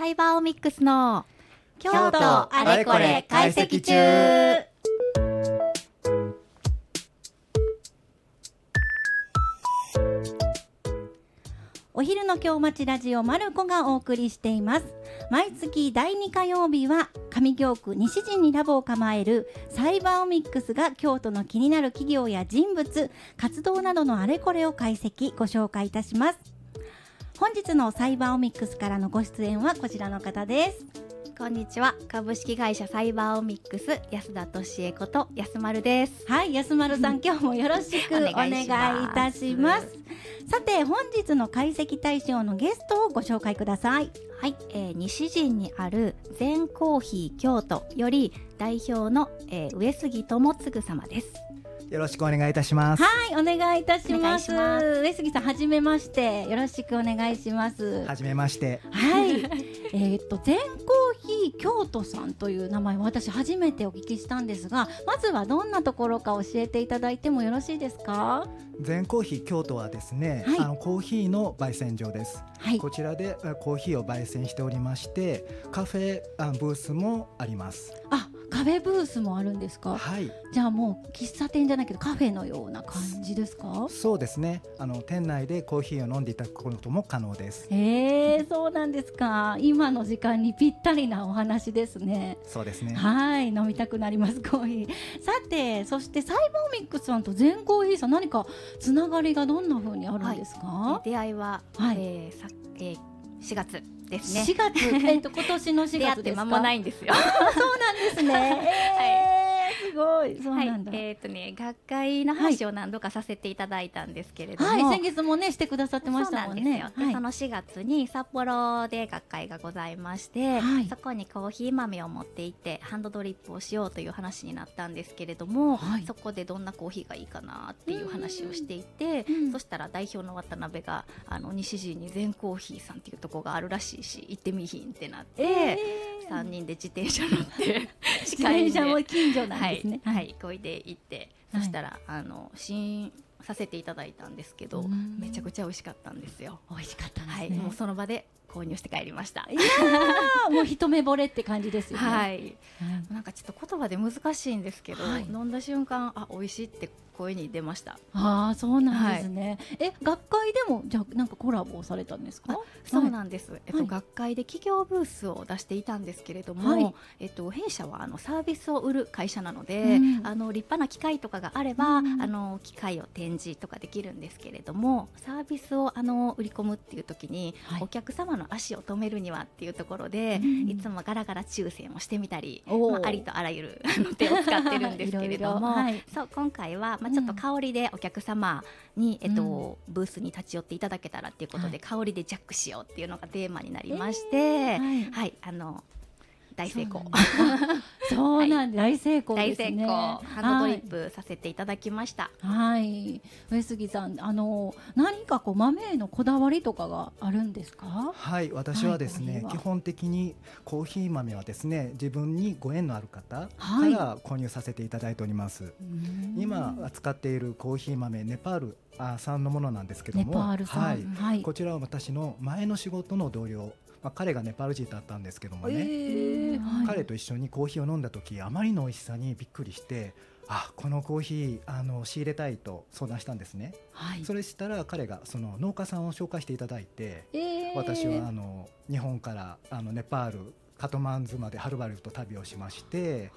サイバーオミックスの京都あれこれ解析中。 お昼の京町ラジオまるこがお送りしています。毎月第2火曜日は上京区西陣にラボを構えるサイバーオミックスが京都の気になる企業や人物、活動などのあれこれを解析ご紹介いたします。本日のサイバーオミックスからのご出演はこちらの方です。 こんにちは。株式会社サイバーオミックス安田俊恵こと安丸です。 はい、安丸さん今日もよろしくお願いいたします。さて本日の解析対象のゲストをご紹介ください。 はい、西陣にある全コーヒー京都より代表の、上杉智次様です。 よろしくお願いいたします。 はい、お願いいたしお願ます。 いします上杉さんはじめまして、よろしくお願いします。 はじめまして。 はい、全コーヒー京都さんという名前を私初めてお聞きしたんですが、まずはどんなところか教えていただいてもよろしいですか？ 全コーヒー京都はですね、 はい、 コーヒーの焙煎所です。 はい、 こちらでコーヒーを焙煎しておりまして、カフェブースもあります。 あ、カフェブースもあるんですか？ はい、 じゃあもう喫茶店じゃないけどカフェのような感じですか？ そうですね。店内でコーヒーを飲んでいただくことも可能です。 そうなんですか。今の時間にぴったりなお話ですね。 そうですね。 はい、飲みたくなりますコーヒー。さて、そしてサイバーオミックスさんと全コーヒーさん、何かつながりがどんな風にあるんですか？ 出会いは、 はい 4月ですね。 4月、今年の4月ですか？ 出会って間もないんですよ。 そうなんですね。すごい、そうなんだ。 学会の話を何度かさせていただいたんですけれども、 はい、先月もねしてくださってましたもんね。 そうなんですよ。ではい、 その4月に札幌で学会がございまして、 はい、 そこにコーヒー豆を持って行ってハンドドリップをしようという話になったんですけれども、 はい、 そこでどんなコーヒーがいいかなっていう話をしていて、そしたら代表の渡辺が西陣に全コーヒーさんっていうところがあるらしいし行ってみひんってなって、3人で自転車乗って自転車も近所なんですね。 はい、こいで行って、そしたら試飲させていただいたんですけど、めちゃくちゃ美味しかったんですよ。 美味しかったんですね。 はい、もうその場で購入して帰りました。 いやーもう一目惚れって感じですよね。 はい、なんかちょっと言葉で難しいんですけど、 はい、 飲んだ瞬間美味しいって声に出ました。 ああ、そうなんですね。学会でもじゃあなんかコラボをされたんですか？ そうなんです。 はい、 学会で企業ブースを出していたんですけれども、 はい、 弊社はサービスを売る会社なので、立派な機械とかがあれば、機械を展示とかできるんですけれども、サービスを売り込むっていう時に、 はい、 お客様の足を止めるにはっていうところで、いつもガラガラ抽選をしてみたり、ありとあらゆる手を使ってるんですけれどもはい、 そう今回は、ちょっと香りでお客様に、ブースに立ち寄っていただけたらっていうことで、香りでジャックしようっていうのがテーマになりまして、はい、大成功。 そうなんで、大成功ですね。 大成功。ハンドドリップさせていただきました。 はい、上杉さん、何か豆へのこだわりとかがあるんですか？ はい、私はですね、基本的にコーヒー豆はですね、自分にご縁のある方から購入させていただいております。今扱っているコーヒー豆、ネパール産のものなんですけども、 ネパール産、 はい、こちらは私の前の仕事の同僚、彼がネパール人だったんですけどもね、彼と一緒にコーヒーを飲んだ時、あまりの美味しさにびっくりして、このコーヒー仕入れたいと相談したんですね。はい、それしたら彼がその農家さんを紹介していただいて、私は日本からネパールカトマンズまではるばると旅をしまして、